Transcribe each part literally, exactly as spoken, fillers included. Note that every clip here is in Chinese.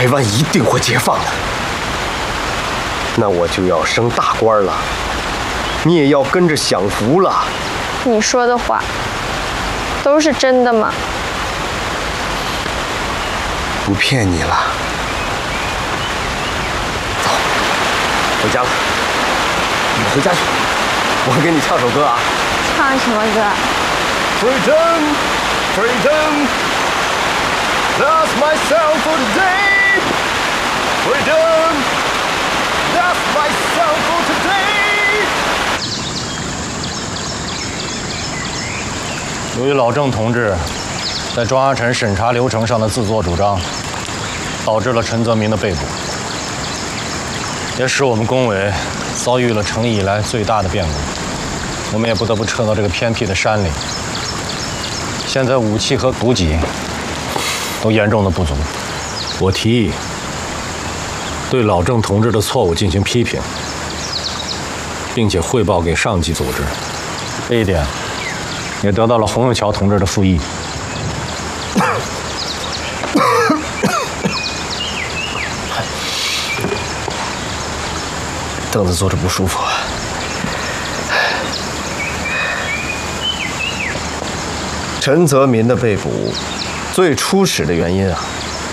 台湾一定会解放的。那我就要升大官了，你也要跟着享福了。 你说的话都是真的吗？ 不骗你了。走，回家了。你回家去，我给你唱首歌啊。 唱什么歌 ？Freedom, freedom, lost myself for today. Freedom, lost myself for today. 由于老郑同志在庄阿臣审查流程上的自作主张，导致了陈泽民的被捕，也使我们工委遭遇了成立以来最大的变故。我们也不得不撤到这个偏僻的山里。现在武器和补给都严重的不足。我提议对老郑同志的错误进行批评，并且汇报给上级组织。这一点也得到了洪永桥同志的复议。 凳子坐着不舒服。陈泽民的被捕，最初始的原因啊，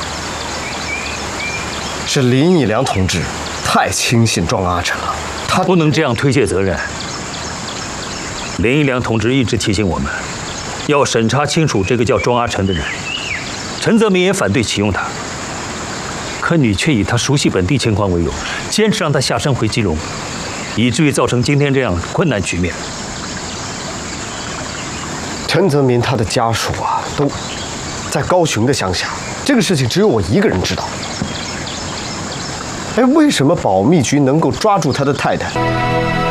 是林义良同志太轻信庄阿臣了。他不能这样推卸责任。林义良同志一直提醒我们，要审查清楚这个叫庄阿臣的人。陈泽民也反对启用他，可你却以他熟悉本地情况为由，坚持让他下山回基隆，以至于造成今天这样困难局面。 陈泽民他的家属啊，都在高雄的乡下，这个事情只有我一个人知道。哎，为什么保密局能够抓住他的太太？